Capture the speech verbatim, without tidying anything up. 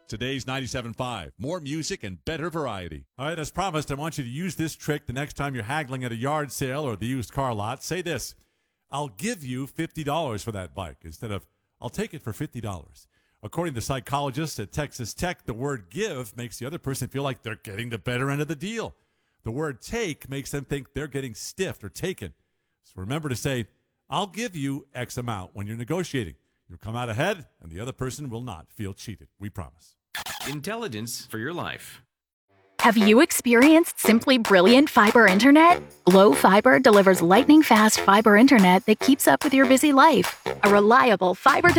Today's ninety-seven point five. More music and better variety. All right, as promised, I want you to use this trick the next time you're haggling at a yard sale or the used car lot. Say this: I'll give you fifty dollars for that bike, instead of I'll take it for fifty dollars. According to psychologists at Texas Tech, the word give makes the other person feel like they're getting the better end of the deal. The word take makes them think they're getting stiffed or taken. So remember to say, I'll give you X amount when you're negotiating. You'll come out ahead, and the other person will not feel cheated. We promise. Intelligence for your life. Have you experienced simply brilliant fiber internet? Glow Fiber delivers lightning-fast fiber internet that keeps up with your busy life. A reliable fiber